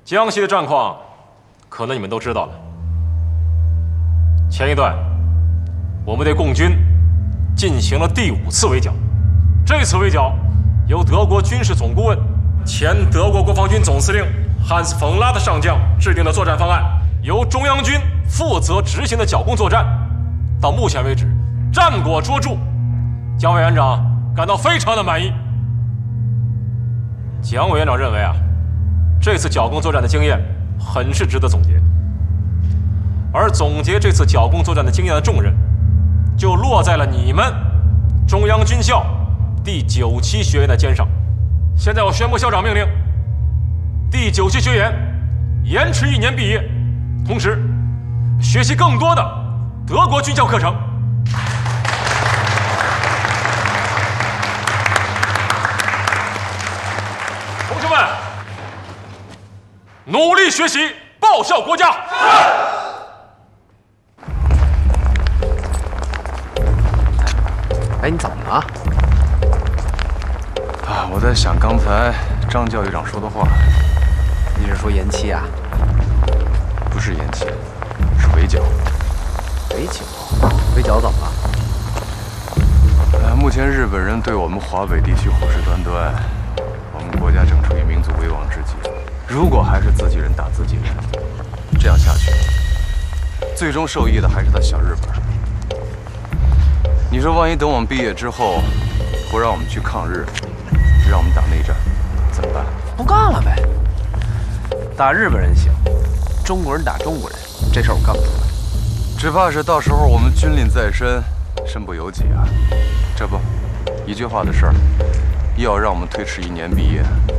江西的战况，可能你们都知道了。前一段，我们对共军进行了第5次围剿。这次围剿由德国军事总顾问、前德国国防军总司令汉斯·冯拉特上将制定的作战方案，由中央军负责执行的剿共作战。到目前为止，战果卓著，蒋委员长感到非常的满意。蒋委员长认为这次剿共作战的经验很是值得总结，而总结这次剿共作战的经验的重任，就落在了你们中央军校第9期学员的肩上。现在我宣布校长命令，第9期学员延迟1年毕业，同时学习更多的德国军校课程。同学们，努力学习，报效国家。 哎，你怎么了？ 我在想刚才张教育长说的话。 你是说延期啊？ 不是延期，是围剿。 围剿？围剿怎么了？ 目前日本人对我们华北地区虎视眈眈，我们国家正处于民族危亡之际。如果还是自己人打自己人，这样下去，最终受益的还是他小日本。你说，万一等我们毕业之后，不让我们去抗日，让我们打内战，怎么办？ 不干了呗。打日本人行，中国人打中国人，这事儿我干不出来。 只怕是到时候我们军令在身，身不由己啊！这不，一句话的事儿，又要让我们推迟1年毕业。